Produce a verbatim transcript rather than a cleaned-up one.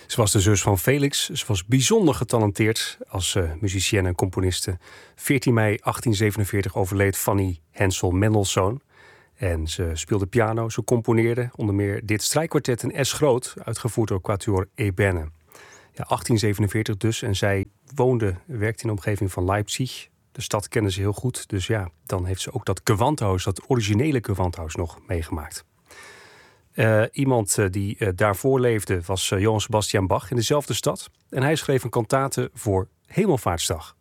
Ze was de zus van Felix. Ze was bijzonder getalenteerd als uh, musicienne en componiste. veertien mei achttien zevenenveertig overleed Fanny Hensel Mendelssohn. En ze speelde piano, ze componeerde onder meer dit strijkkwartet in S groot, uitgevoerd door Quatuor Ebene. Ja, achttien zevenenveertig dus. En zij woonde, werkte in de omgeving van Leipzig. De stad kende ze heel goed. Dus ja, dan heeft ze ook dat Gewandhaus, dat originele Gewandhaus nog meegemaakt. Uh, iemand uh, die uh, daarvoor leefde was uh, Johann Sebastian Bach in dezelfde stad. En hij schreef een kantate voor Hemelvaartsdag.